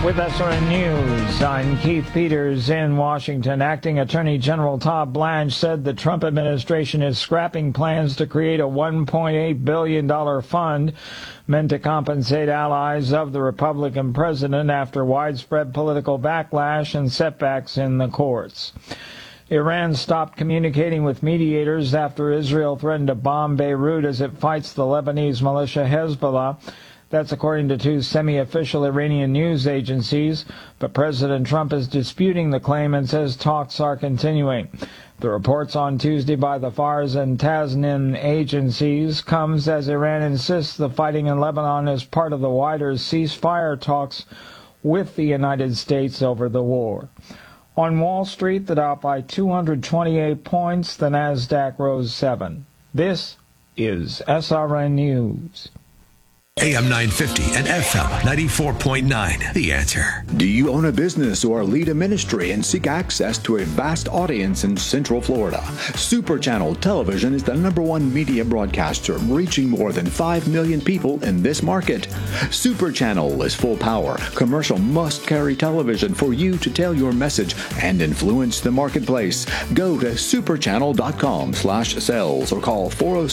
With SRN News, I'm Keith Peters in Washington. Acting Attorney General Todd Blanche said the Trump administration is scrapping plans to create a $1.8 billion fund meant to compensate allies of the Republican president after widespread political backlash and setbacks in the courts. Iran stopped communicating with mediators after Israel threatened to bomb Beirut as it fights the Lebanese militia Hezbollah. That's according to two semi-official Iranian news agencies, but President Trump is disputing the claim and says talks are continuing. The reports on Tuesday by the Fars and Tasnim agencies comes as Iran insists the fighting in Lebanon is part of the wider ceasefire talks with the United States over the war. On Wall Street, the Dow by 228 points, the Nasdaq rose 7. This is SRN News. AM 950 and FM 94.9. The Answer. Do you own a business or lead a ministry and seek access to a vast audience in Central Florida? Super Channel Television is the #1 media broadcaster, reaching more than 5 million people in this market. Super Channel is full power, commercial must-carry television for you to tell your message and influence the marketplace. Go to superchannel.com/sales or call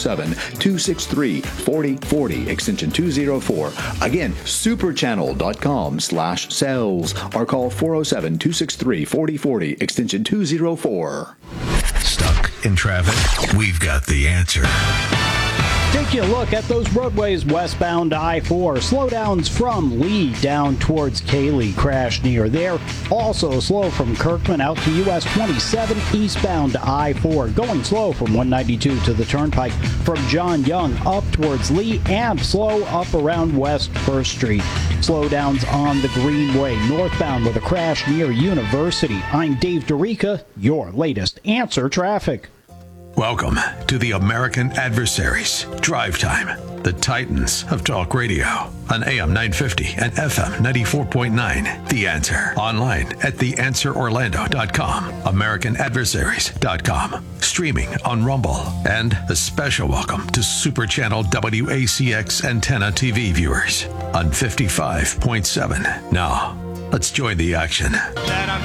407-263-4040, extension 204. Again, superchannel.com/sales or call 407-263-4040, extension 204. Stuck in traffic? We've got the answer. Taking a look at those roadways westbound I-4. Slowdowns from Lee down towards Cayley. Crash near there. Also slow from Kirkman out to US 27 eastbound I-4. Going slow from 192 to the Turnpike. From John Young up towards Lee and slow up around West 1st Street. Slowdowns on the Greenway northbound with a crash near University. I'm Dave Dorica, your latest Answer Traffic. Welcome to the American Adversaries Drive Time, the Titans of Talk Radio on AM 950 and FM 94.9. The Answer. Online at theanswerorlando.com, americanadversaries.com, streaming on Rumble, and a special welcome to Super Channel WACX Antenna TV viewers on 55.7. Now, let's join the action.